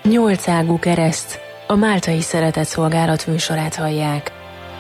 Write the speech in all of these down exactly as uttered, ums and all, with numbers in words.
Nyolcágú kereszt, a Máltai Szeretett Szolgálat műsorát hallják.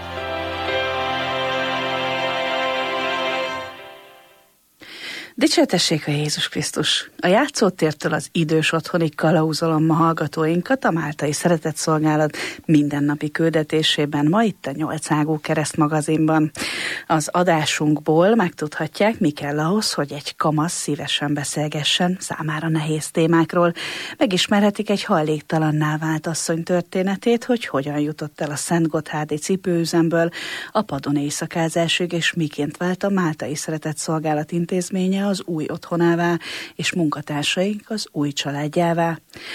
Dicsértessék a Jézus Krisztus! A játszótértől az idős otthonig kalauzolom ma hallgatóinkat a Máltai Szeretett Szolgálat mindennapi küldetésében, ma itt a Nyolcágú Kereszt magazinban. Az adásunkból megtudhatják, mi kell ahhoz, hogy egy kamasz szívesen beszélgessen számára nehéz témákról. Megismerhetik egy hajléktalanná vált asszony történetét, hogy hogyan jutott el a Szentgotthárdi cipőüzemből a padon éjszakázásig, és miként vált a Máltai Szeretett Szolgálat intézménye az új otthonává, és munkatársaink az új családjává.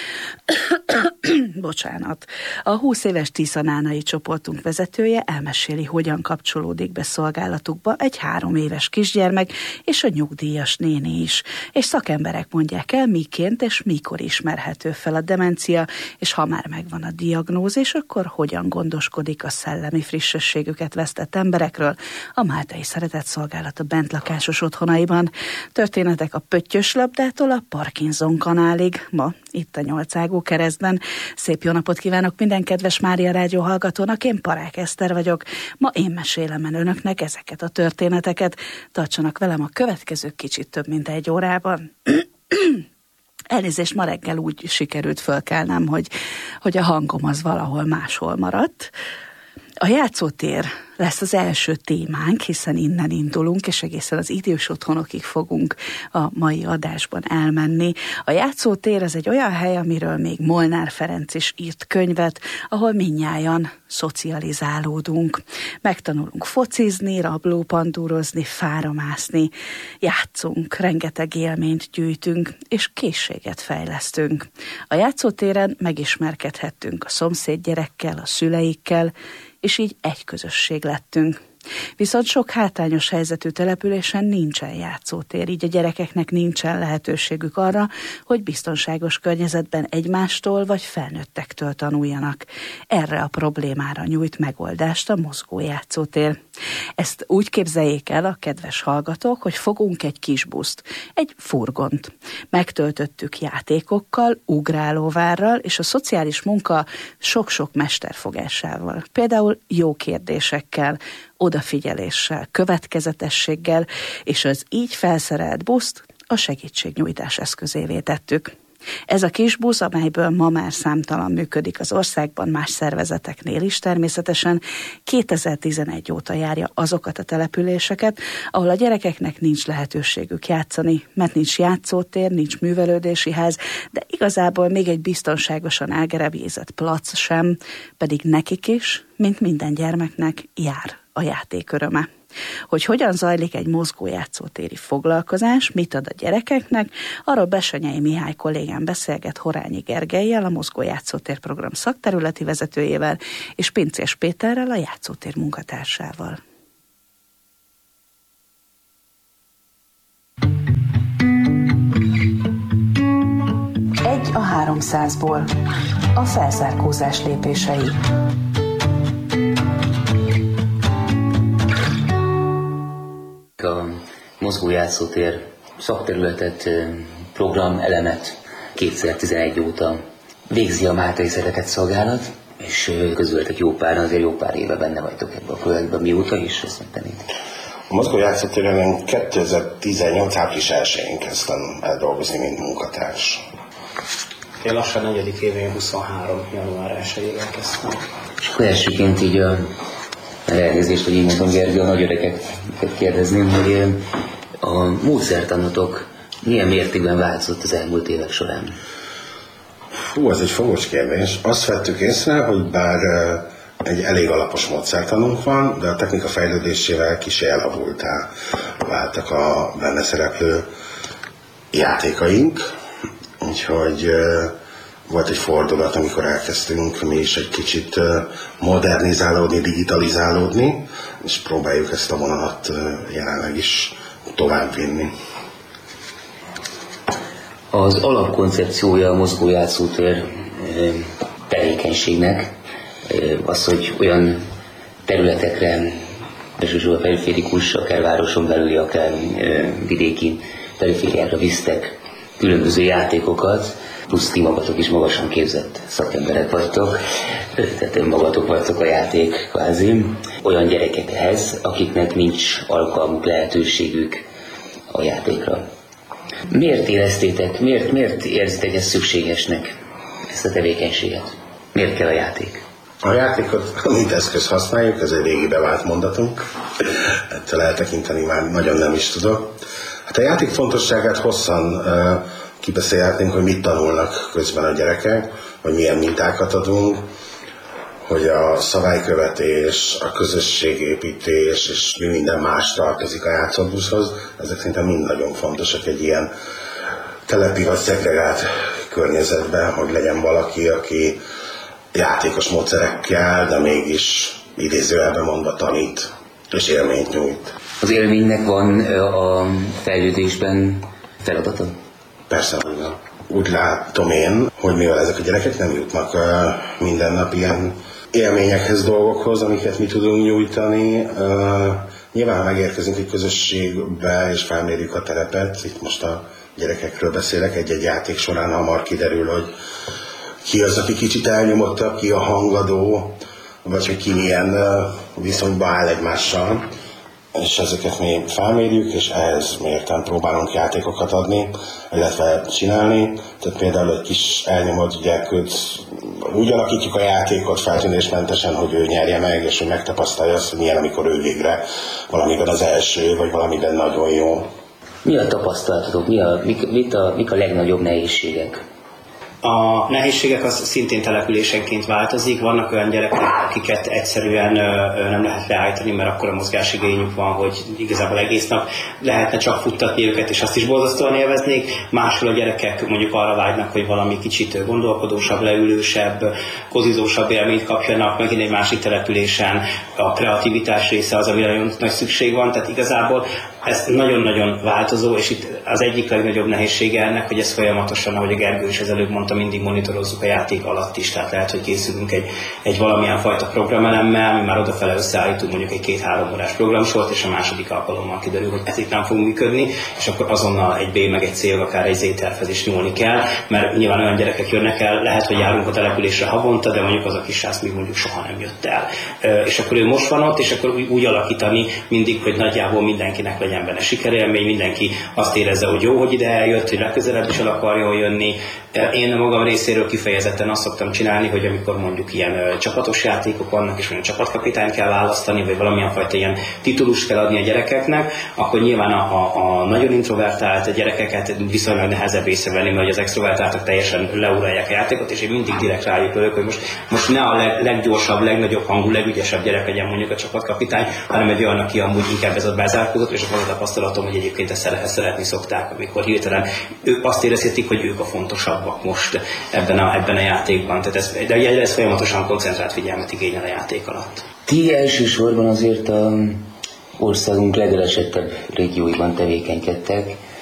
Bocsánat. A húsz éves Tiszanánai csoportunk vezetője elmeséli, hogyan kapcsolódik be szolgálatukba egy három éves kisgyermek és a nyugdíjas néni is. És szakemberek mondják el, miként és mikor ismerhető fel a demencia, és ha már megvan a diagnózis, akkor hogyan gondoskodik a szellemi frissességüket vesztett emberekről a Máltai Szeretett Szolgálat a bentlakásos otthonaiban. Történetek a pöttyös labdától a Parkinson kanálig, ma itt a Nyolcágú Keresztben. Szép jó napot kívánok minden kedves Mária Rádió hallgatónak, én Parák Eszter vagyok. Ma én mesélem el önöknek ezeket a történeteket. Tartsanak velem a következő kicsit több mint egy órában. Elnézést, ma reggel úgy sikerült fölkelnem, hogy, hogy a hangom az valahol máshol maradt. A játszótér lesz az első témánk, hiszen innen indulunk, és egészen az idős otthonokig fogunk a mai adásban elmenni. A játszótér az egy olyan hely, amiről még Molnár Ferenc is írt könyvet, ahol mindnyájan szocializálódunk. Megtanulunk focizni, rablópandúrozni, fára mászni, játszunk, rengeteg élményt gyűjtünk, és készséget fejlesztünk. A játszótéren megismerkedhettünk a szomszédgyerekkel, a szüleikkel, és így egy közösség lettünk. Viszont sok hátrányos helyzetű településen nincsen játszótér, így a gyerekeknek nincsen lehetőségük arra, hogy biztonságos környezetben egymástól vagy felnőttektől tanuljanak. Erre a problémára nyújt megoldást a mozgó játszótér. Ezt úgy képzeljék el a kedves hallgatók, hogy fogunk egy kis buszt, egy furgont. Megtöltöttük játékokkal, ugrálóvárral és a szociális munka sok-sok mesterfogásával. Például jó kérdésekkel, odafigyeléssel, következetességgel, és az így felszerelt buszt a segítségnyújtás eszközévé tettük. Ez a kis busz, amelyből ma már számtalan működik az országban, más szervezeteknél is természetesen, kétezer-tizenegy óta járja azokat a településeket, ahol a gyerekeknek nincs lehetőségük játszani, mert nincs játszótér, nincs művelődési ház, de igazából még egy biztonságosan elgerebjézett plac sem, pedig nekik is, mint minden gyermeknek jár a játék öröme. Hogy hogyan zajlik egy mozgó játszótéri foglalkozás, mit ad a gyerekeknek, arról Bessenyei Mihály kollégám beszélget Horányi Gergellyel, a Mozgó Játszótér program szakterületi vezetőjével, és Pincés Péterrel, a játszótér munkatársával. Egy a háromszázból. A felzárkózás lépései. A mozgó játszótér szakterületet, program elemet kétezer-tizenegy óta végzi a Máltai Szeretett Szolgálat, és közültek jó pár, azért jó pár éve benne vagytok ebben a projektben. Mióta is, ezt megtennétek? A mozgó játszótéren kétezer-tizennyolc április elsején kezdtem el dolgozni, mint munkatárs. Én lassan negyedik évén huszonhárom január elsejével kezdtem. És akkor elsőként így a elnézést, hogy így mondom, Gergő, a nagyöregeket kérdezném, hogy a módszertanotok milyen mértékben változott az elmúlt évek során? Hú, ez egy fogos kérdés. Azt vettük észre, hogy bár egy elég alapos módszertanunk van, de a technika fejlődésével kicsi elavultá váltak a benne szereplő játékaink. Úgyhogy volt egy fordulat, amikor elkezdtünk mi is egy kicsit modernizálódni, digitalizálódni, és próbáljuk ezt a vonalat jelenleg is továbbvinni. Az alapkoncepciója a mozgó játszótér tevékenységnek az, hogy olyan területekre, elsősorban periférikus, akár városon belüli, akár vidéki perifériákra visztek különböző játékokat, plusz ti magatok is magasan képzett szakemberek vagytok, tehát önmagatok vagytok a játék kvázi, olyan gyerekekhez, akiknek nincs alkalmuk, lehetőségük a játékra. Miért éreztétek, miért, miért érzitek ezt szükségesnek, ezt a tevékenységet? Miért kell a játék? A játékot mint eszköz használjuk, ez egy régi bevált mondatunk, ettől eltekinteni már nagyon nem is tudok. Hát a játék fontosságát hosszan uh, kibeszélhetnénk, hogy mit tanulnak közben a gyerekek, hogy milyen mintákat adunk, hogy a szabálykövetés, a közösségépítés és minden más tartozik a játszott-buszhoz. Ezek szerintem mind nagyon fontosak egy ilyen telepi vagy szegregált környezetben, hogy legyen valaki, aki játékos módszerekkel, de mégis idézőjelben mondva tanít és élményt nyújt. Az élménynek van a fejlődésben feladata? Persze, hogy van. Úgy látom én, hogy mivel ezek a gyerekek nem jutnak uh, minden nap ilyen élményekhez, dolgokhoz, amiket mi tudunk nyújtani. Uh, nyilván, ha megérkezünk egy közösségbe és felmérjük a terepet, itt most a gyerekekről beszélek, egy-egy játék során hamar kiderül, hogy ki az, aki kicsit elnyomottabb, ki a hangadó, vagy hogy ki milyen uh, viszonyba áll egymással. És ezeket mi felmérjük, és ehhez mérten próbálunk játékokat adni, illetve csinálni. Tehát például egy kis elnyomott gyerkőt úgy alakítjuk a játékot feltűnésmentesen, hogy ő nyerje meg, és hogy megtapasztalja azt, hogy milyen, amikor ő végre valamiben az első, vagy valamiben nagyon jó. Mi a tapasztalatotok? Mi a, mik, mit a, mik a legnagyobb nehézségek? A nehézségek az szintén településenként változik. Vannak olyan gyerekek, akiket egyszerűen nem lehet leállítani, mert akkor a mozgásigényük van, hogy igazából egész nap lehetne csak futtatni őket, és azt is borzasztóan élveznék. Máshol a gyerekek mondjuk arra vágynak, hogy valami kicsit gondolkodósabb, leülősebb, kozizósabb élményt kapjanak. Megint egy másik településen a kreativitás része az, amire nagyon nagy szükség van. Tehát igazából ez nagyon-nagyon változó, és itt az egyik legnagyobb nehézsége ennek, hogy ez folyamatosan, ahogy a Gergő is az előbb mondta, mindig monitorozzuk a játék alatt is, tehát lehet, hogy készülünk egy, egy valamilyen fajta programelemmel, mi már odafele összeállítunk mondjuk egy két-három órás programsort, és a második alkalommal kiderül, hogy ez itt nem fog működni, és akkor azonnal egy B meg egy C, akár egy Z-tervhez is nyúlni kell, mert nyilván olyan gyerekek jönnek el, lehet, hogy járunk a településre havonta, de mondjuk az a kis sász még mondjuk soha nem jött el. És akkor ő most van ott, és akkor úgy, úgy alakítani mindig, hogy nagyjából mindenkinek legyen benne sikerélmény, mindenki azt érezze, hogy jó, hogy ide eljött, hogy legközelebb is el akarjon jönni. Én magam részéről kifejezetten azt szoktam csinálni, hogy amikor mondjuk ilyen ö, csapatos játékok vannak, és mondjuk csapatkapitányt kell választani, vagy valamilyen fajta ilyen titulust kell adni a gyerekeknek, akkor nyilván a, a, a nagyon introvertált gyerekeket viszonylag nehezebb észrevenni, mert az extrovertáltak teljesen leuralják a játékot, és én mindig direkt rájuk ölök, hogy most, most ne a leg, leggyorsabb, legnagyobb hangú, legügyesebb gyerek legyen mondjuk a csapatkapitány, hanem egy olyan, aki amúgy inkább ez a bezárkózott, és akkor a tapasztalatom, hogy egyébként ezt szeretni szokták, amikor hirtelen ők azt érezhetik, hogy ők a fontosabbak most ebben a, ebben a játékban. Tehát ez, de ugye ez folyamatosan koncentrált figyelmet igényel a játék alatt. Ti elsősorban azért az országunk legelesettebb régióiban tevékenykedtek.